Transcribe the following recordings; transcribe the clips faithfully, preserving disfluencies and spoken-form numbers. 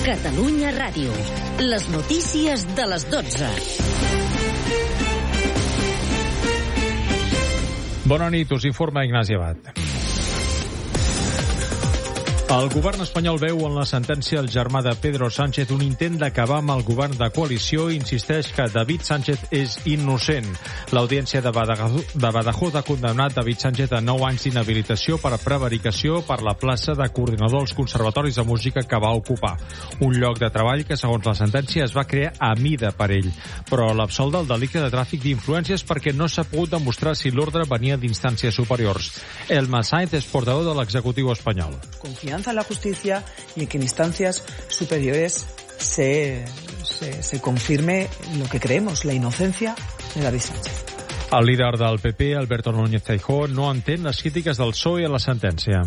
Catalunya Ràdio. Les notícies de les dotze. Bona nit, us informa Ignasi Abad. El govern espanyol veu en la sentència el germà de Pedro Sánchez un intent d'acabar amb el govern de coalició i insisteix que David Sánchez és innocent. L'audiència de Badajoz, de Badajoz ha condemnat David Sánchez a nou anys d'inhabilitació per prevaricació per la plaça de coordinador als conservatoris de música que va ocupar. Un lloc de treball que, segons la sentència, es va crear a mida per ell. Però l'absol del delicte de tràfic d'influències perquè no s'ha pogut demostrar si l'ordre venia d'instàncies superiors. Elma Sainz és portaveu de l'executiu espanyol. Confianza en la justicia y en que en instancias superiores se, se, se confirme lo que creemos, la inocencia de David Sánchez. El líder del P P, Alberto Núñez Feijóo, no entén les crítiques del P S O E a la sentència.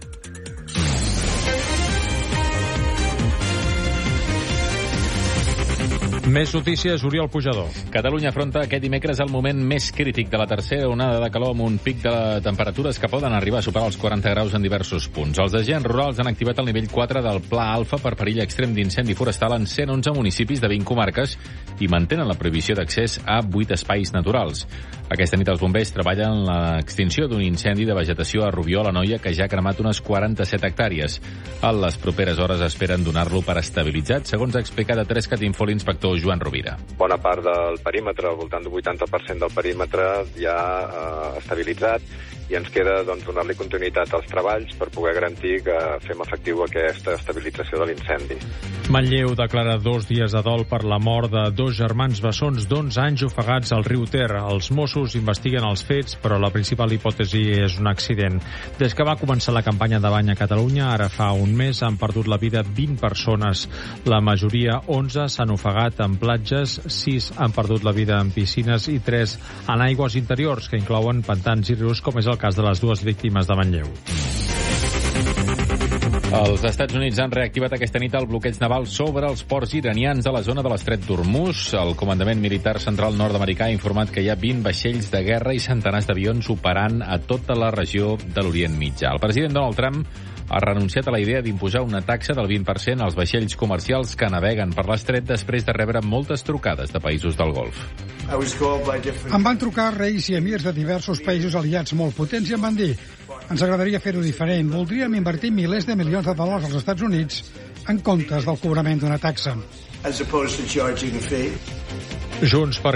Més notícies, Oriol Pujador. Catalunya afronta aquest dimecres el moment més crític de la tercera onada de calor amb un pic de temperatures que poden arribar a superar els quaranta graus en diversos punts. Els agents rurals han activat el nivell quatre del Pla Alfa per perill extrem d'incendi forestal en cent onze municipis de vint comarques i mantenen la prohibició d'accés a vuit espais naturals. Aquesta nit els bombers treballen l'extinció d'un incendi de vegetació a Rubió, a l'Anoia, que ja ha cremat unes quaranta-set hectàrees. A les properes hores esperen donar-lo per estabilitzat, segons ha explicat a Trescat Info l'inspector Joan Rovira. Bona part del perímetre, al voltant del vuitanta per cent del perímetre, ja eh, estabilitzat, i ens queda doncs, donar-li continuïtat als treballs per poder garantir que fem efectiu aquesta estabilització de l'incendi. Manlleu declara dos dies de dol per la mort de dos germans bessons d'onze anys ofegats al riu Ter. Els Mossos investiguen els fets, però la principal hipòtesi és un accident. Des que va començar la campanya de bany a Catalunya, ara fa un mes, han perdut la vida vint persones. La majoria, onze, s'han ofegat en platges, sis han perdut la vida en piscines i tres en aigües interiors, que inclouen pantans i rius, com és el cas de les dues víctimes de Manlleu. Els Estats Units han reactivat aquesta nit el bloqueig naval sobre els ports iranians a la zona de l'Estret d'Hormuz. El Comandament Militar Central nord-americà ha informat que hi ha vint vaixells de guerra i centenars d'avions operant a tota la regió de l'Orient Mitjà. El president Donald Trump ha renunciat a la idea d'imposar una taxa del vint per cent als vaixells comercials que naveguen per l'estret després de rebre moltes trucades de països del Golf. Em van trucar reis i emirs de diversos països aliats molt potents i em van dir: ens agradaria fer-ho diferent, voldríem invertir milers de milions de dòlars als Estats Units en comptes del cobrament d'una taxa. Junts per